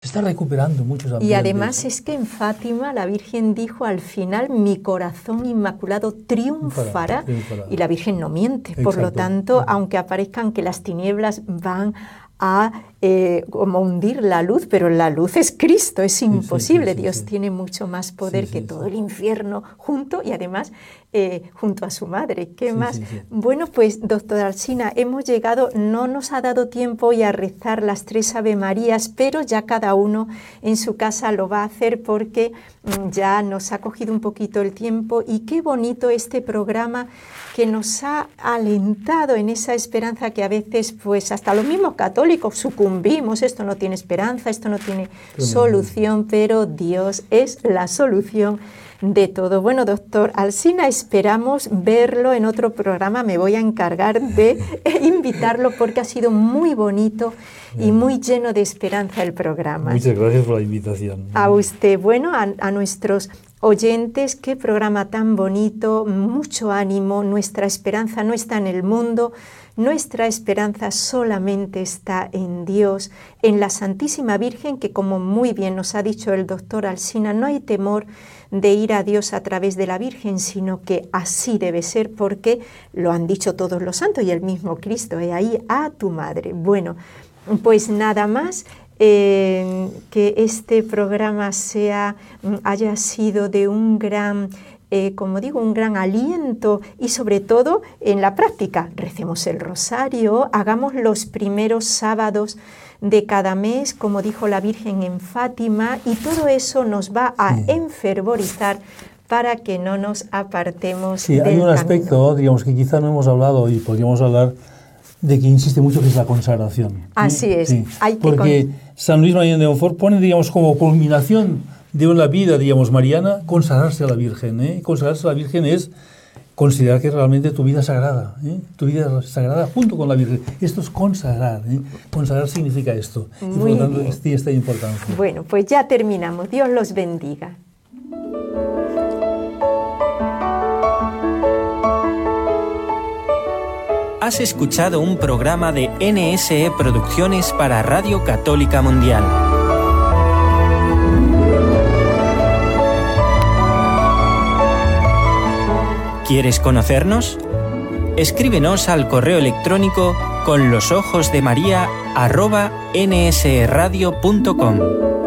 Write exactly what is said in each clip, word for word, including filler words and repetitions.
está recuperando muchos ambientes. Y además es que en Fátima la Virgen dijo al final, mi corazón inmaculado triunfará, triunfará. Y la Virgen no miente. Exacto. Por lo tanto, aunque aparezcan que las tinieblas van a eh, como hundir la luz, pero la luz es Cristo, es imposible. Sí, sí, sí, Dios sí. tiene mucho más poder Sí, que sí, todo sí. el infierno junto y además eh, junto a su madre. ¿Qué Sí, más? sí, sí. Bueno, pues doctora Alsina, hemos llegado, no nos ha dado tiempo hoy a rezar las tres Ave Marías, pero ya cada uno en su casa lo va a hacer porque mm, ya nos ha cogido un poquito el tiempo y qué bonito este programa que nos ha alentado en esa esperanza que a veces pues hasta los mismos católicos sucumbimos, esto no tiene esperanza, esto no tiene solución, pero Dios es la solución de todo. Bueno, doctor Alsina, esperamos verlo en otro programa. Me voy a encargar de invitarlo porque ha sido muy bonito y muy lleno de esperanza el programa. Muchas gracias por la invitación. A usted, bueno, a, a nuestros oyentes, qué programa tan bonito, mucho ánimo. Nuestra esperanza no está en el mundo, nuestra esperanza solamente está en Dios, en la Santísima Virgen, que como muy bien nos ha dicho el doctor Alsina, no hay temor de ir a Dios a través de la Virgen, sino que así debe ser porque lo han dicho todos los santos y el mismo Cristo, he ahí a tu madre. Bueno, pues nada más, eh, que este programa sea, haya sido de un gran, eh, como digo, un gran aliento y sobre todo en la práctica. Recemos el rosario, hagamos los primeros sábados de cada mes, como dijo la Virgen en Fátima, y todo eso nos va a sí. enfervorizar para que no nos apartemos sí, del hay un camino. aspecto, digamos, que quizá no hemos hablado y podríamos hablar de que insiste mucho, que es la consagración. Así ¿sí? es. Sí. Hay que Porque con... San Luis María de Montfort pone, digamos, como culminación de una vida, digamos, mariana, consagrarse a la Virgen. ¿eh? Consagrarse a la Virgen es considerar que realmente tu vida es sagrada, ¿eh? tu vida es sagrada junto con la Virgen. Esto es consagrar, ¿eh? Consagrar significa esto. Muy y por lo tanto, bien. tiene esta importancia. Bueno, pues ya terminamos. Dios los bendiga. Has escuchado un programa de N S E Producciones para Radio Católica Mundial. ¿Quieres conocernos? Escríbenos al correo electrónico con los ojos de María arroba nsradio punto com.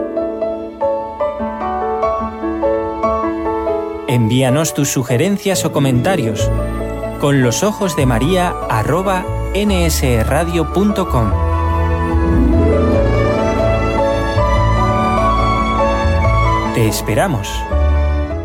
Envíanos tus sugerencias o comentarios con los ojos de María arroba nsradio punto com. Te esperamos.